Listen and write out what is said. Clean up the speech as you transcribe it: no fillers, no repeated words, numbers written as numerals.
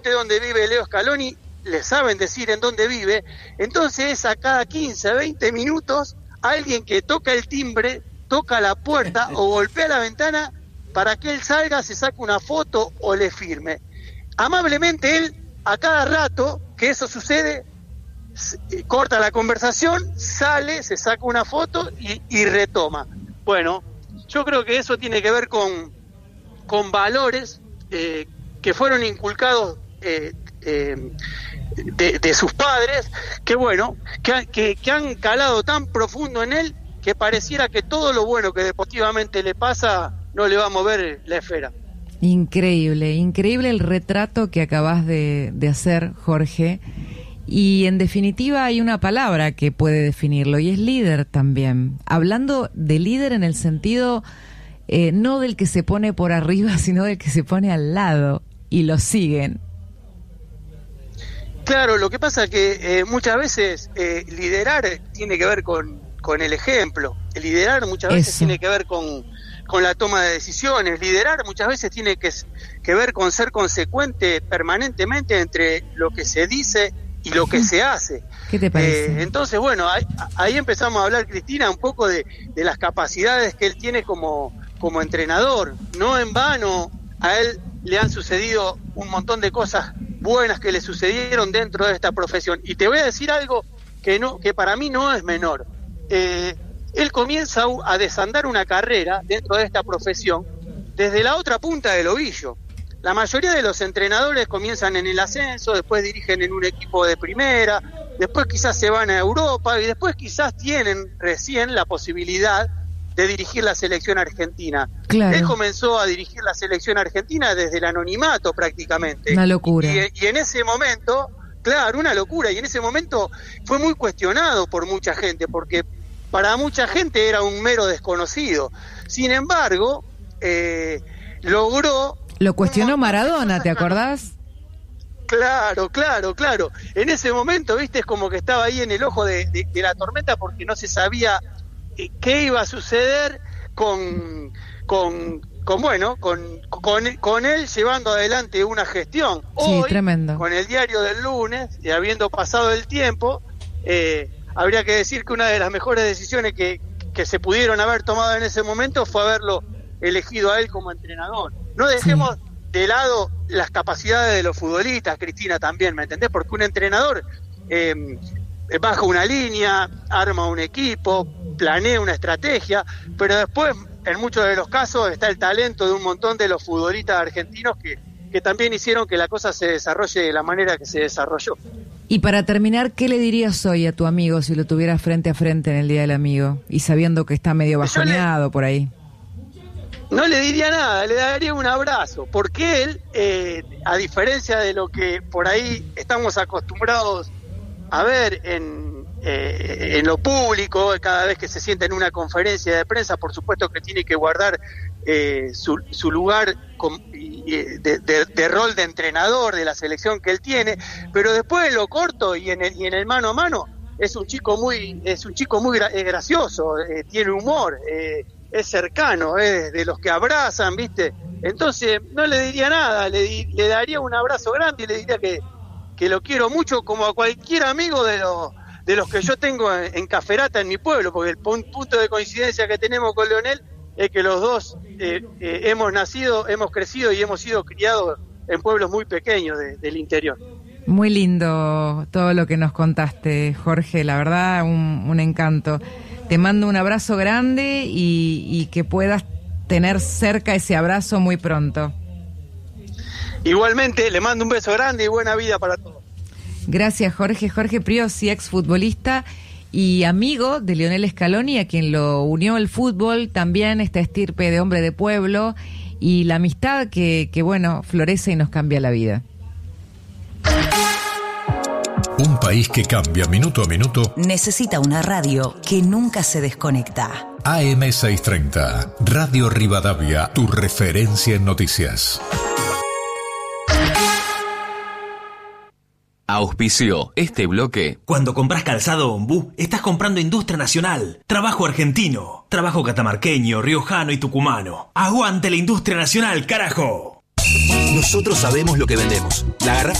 dónde vive Leo Scaloni, le saben decir en dónde vive, entonces a cada 15, 20 minutos, alguien que toca el timbre, toca la puerta o golpea la ventana para que él salga, se saque una foto o le firme. Amablemente él, a cada rato que eso sucede, corta la conversación, sale, se saca una foto y retoma. Bueno, yo creo que eso tiene que ver con valores que fueron inculcados de sus padres, que bueno, que han calado tan profundo en él que pareciera que todo lo bueno que deportivamente le pasa no le va a mover la esfera. Increíble, increíble el retrato que acabas de hacer, Jorge. Y en definitiva hay una palabra que puede definirlo y es líder también. Hablando de líder en el sentido no del que se pone por arriba, sino del que se pone al lado y lo siguen. Claro, lo que pasa que muchas veces liderar tiene que ver con el ejemplo. Liderar muchas veces tiene que ver con la toma de decisiones. Liderar muchas veces tiene que ver con ser consecuente permanentemente entre lo que se dice y lo que se hace. ¿Qué te parece? Entonces, bueno, ahí empezamos a hablar, Cristina, un poco de las capacidades que él tiene como entrenador. No en vano a él le han sucedido un montón de cosas buenas que le sucedieron dentro de esta profesión. Y te voy a decir algo que para mí no es menor. Él comienza a desandar una carrera dentro de esta profesión desde la otra punta del ovillo. La mayoría de los entrenadores comienzan en el ascenso, después dirigen en un equipo de primera, después quizás se van a Europa y después quizás tienen recién la posibilidad de dirigir la selección argentina. Claro. Él comenzó a dirigir la selección argentina desde el anonimato prácticamente. Una locura. Y en ese momento, claro, una locura, y en ese momento fue muy cuestionado por mucha gente, porque para mucha gente era un mero desconocido. Sin embargo, logró... Lo cuestionó Maradona, ¿te acordás? Claro. En ese momento, viste, es como que estaba ahí en el ojo de la tormenta porque no se sabía qué iba a suceder con él llevando adelante una gestión. Hoy, sí, tremendo. Con el diario del lunes, y habiendo pasado el tiempo, habría que decir que una de las mejores decisiones que se pudieron haber tomado en ese momento fue haberlo elegido a él como entrenador. No dejemos de lado las capacidades de los futbolistas, Cristina, también, ¿me entendés? Porque un entrenador baja una línea, arma un equipo, planea una estrategia, pero después, en muchos de los casos, está el talento de un montón de los futbolistas argentinos que también hicieron que la cosa se desarrolle de la manera que se desarrolló. Y para terminar, ¿qué le dirías hoy a tu amigo si lo tuvieras frente a frente en el Día del Amigo? Y sabiendo que está medio bajoneado por ahí. No le diría nada, le daría un abrazo, porque él, a diferencia de lo que por ahí estamos acostumbrados a ver en lo público, cada vez que se sienta en una conferencia de prensa, por supuesto que tiene que guardar su lugar de rol de entrenador de la selección que él tiene, pero después de lo corto y en el mano a mano es un chico muy gracioso, tiene humor, es cercano, es de los que abrazan, ¿viste? Entonces no le diría nada, le daría un abrazo grande y le diría que lo quiero mucho, como a cualquier amigo de los que yo tengo en Caferata, en mi pueblo, porque el punto de coincidencia que tenemos con Leonel es que los dos hemos nacido, hemos crecido y hemos sido criados en pueblos muy pequeños del interior. Muy lindo todo lo que nos contaste, Jorge, la verdad, un encanto. Te mando un abrazo grande y que puedas tener cerca ese abrazo muy pronto. Igualmente, le mando un beso grande y buena vida para todos. Gracias, Jorge. Jorge Priosi, exfutbolista y amigo de Lionel Scaloni, a quien lo unió el fútbol, también esta estirpe de hombre de pueblo y la amistad que bueno, florece y nos cambia la vida. Un país que cambia minuto a minuto necesita una radio que nunca se desconecta. AM630, Radio Rivadavia, tu referencia en noticias. Auspició este bloque. Cuando compras calzado Ombú, estás comprando industria nacional, trabajo argentino, trabajo catamarqueño, riojano y tucumano. ¡Aguante la industria nacional, carajo! Nosotros sabemos lo que vendemos. La garrafa